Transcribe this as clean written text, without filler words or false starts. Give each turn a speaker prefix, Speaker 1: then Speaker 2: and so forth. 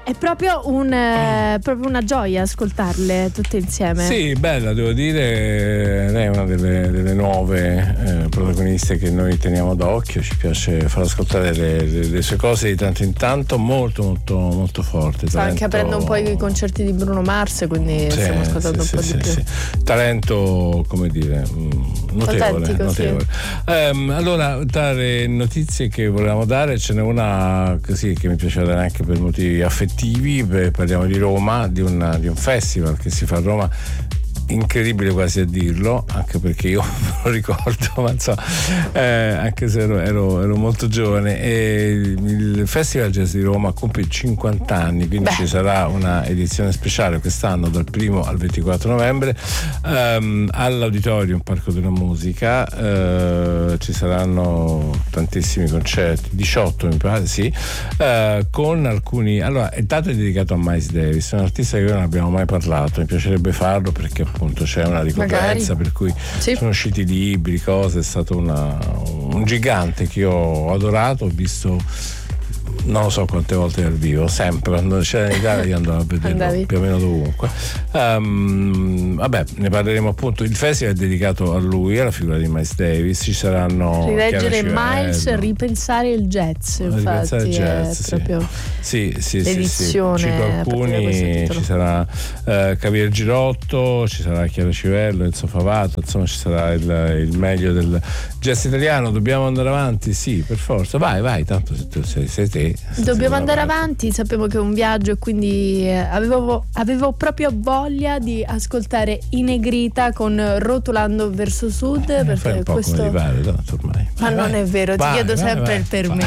Speaker 1: è proprio una gioia ascoltarle tutte insieme.
Speaker 2: Sì, bella, devo dire, lei è una delle nuove protagoniste che noi teniamo d'occhio, ci piace far ascoltare le sue cose di tanto in tanto, molto molto molto forte.
Speaker 1: Sta anche aprendo un po' i concerti di Bruno Mars, quindi stiamo ascoltando un po' di più.
Speaker 2: Talento, come dire, notevole.
Speaker 1: Sì.
Speaker 2: Allora, tra le notizie che volevamo dare ce n'è una così che mi piace dare anche per motivi affettivi. Parliamo di Roma, di un festival che si fa a Roma, incredibile quasi a dirlo, anche perché io lo ricordo, ma insomma, anche se ero molto giovane, e il Festival Jazz di Roma compie 50 anni, quindi ci sarà una edizione speciale quest'anno dal 1 al 24 novembre all'Auditorium Parco della Musica. Ci saranno tantissimi concerti, 18 mi pare, sì, con alcuni. Allora, intanto è dedicato a Miles Davis, un artista che noi non abbiamo mai parlato, mi piacerebbe farlo perché appunto c'è una ricorrenza, per cui sono usciti libri, cose, è stato un gigante che io ho adorato, ho visto non lo so quante volte dal vivo, sempre quando c'era in Italia io andavo a vederlo più o meno dovunque. Vabbè, ne parleremo appunto. Il festival è dedicato a lui, alla figura di Miles Davis. Ci saranno
Speaker 1: rileggere Miles, ripensare il jazz, infatti il jazz, è proprio l'edizione.
Speaker 2: Cito alcuni, ci sarà Javier Girotto, ci sarà Chiara Civello, Enzo Favato, insomma ci sarà il meglio del jazz italiano. Dobbiamo andare avanti, sì, per forza, vai, tanto se tu sei te.
Speaker 1: Dobbiamo andare avanti, sapevo che è un viaggio e quindi avevo proprio voglia di ascoltare I Negrita con Rotolando verso Sud, perché
Speaker 2: fai un po'
Speaker 1: questo
Speaker 2: come ti pare, tanto ormai.
Speaker 1: non è vero, ti chiedo sempre il permesso.